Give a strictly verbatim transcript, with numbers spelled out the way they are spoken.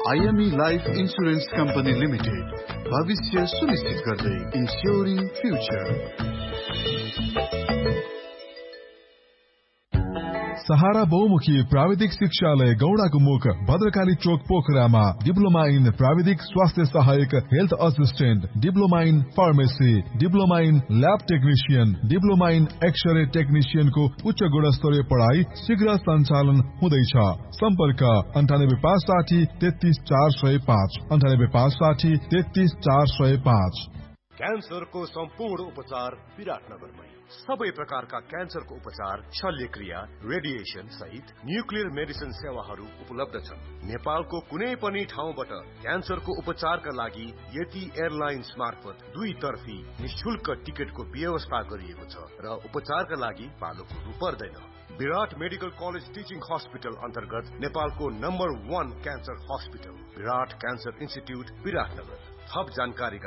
IME life insurance company limited, भविष्य सुनिश्चित गर्दै, इन्स्योरिङ फ्युचर। सहारा बहुमुखी प्राविधिक शिक्षालय गौडाको मुख भद्रकाली चोक पोखरामा डिप्लोमा इन प्राविधिक स्वास्थ्य सहायक health assistant, diploma in pharmacy, diploma in lab technician, diploma in x-ray टेक्निसियनको उच्च गुणस्तरीय पढाइ शीघ्र सञ्चालन हुँदैछ। सम्पर्क अन्ठानब्बे पाँच साठी तेत्तीस चार सय पाँच, अन्ठानब्बे पाँच साठी तेत्तीस चार सय पाँच। क्यान्सरको सम्पूर्ण उपचार विराटनगरमै। सबै प्रकारका क्यान्सरको उपचार, शल्यक्रिया, रेडिएसन सहित न्युक्लियर मेडिसिन सेवाहरू उपलब्ध छन्। नेपालको कुनै पनि ठाउँबाट क्यान्सरको उपचारका लागि यति एयरलाइन्स मार्फत दुई तर्फी निशुल्क टिकटको व्यवस्था गरिएको छ र उपचारका लागि पालो कुर्नु पर्दैन। विराट मेडिकल कलेज टिचिङ हस्पिटल अन्तर्गत नेपालको नम्बर वान क्यान्सर हस्पिटल विराट क्यान्सर इन्स्टिट्युट विराटनगर। थप जानकारी